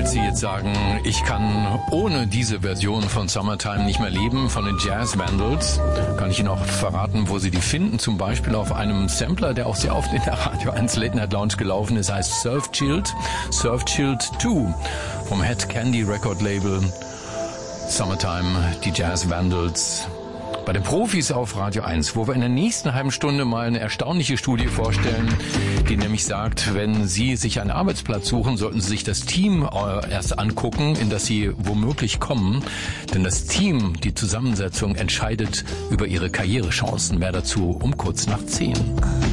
Falls Sie jetzt sagen, ich kann ohne diese Version von Summertime nicht mehr leben, von den Jazz Vandals, kann ich Ihnen auch verraten, wo Sie die finden. Zum Beispiel auf einem Sampler, der auch sehr oft in der Radio 1 Late Night Lounge gelaufen ist, heißt Surf Chilled 2 vom Head Candy Record Label. Summertime, die Jazz Vandals. Bei den Profis auf Radio 1, wo wir in der nächsten halben Stunde mal eine erstaunliche Studie vorstellen, die nämlich sagt, wenn Sie sich einen Arbeitsplatz suchen, sollten Sie sich das Team erst angucken, in das Sie womöglich kommen. Denn das Team, die Zusammensetzung, entscheidet über Ihre Karrierechancen. Mehr dazu um kurz nach 10.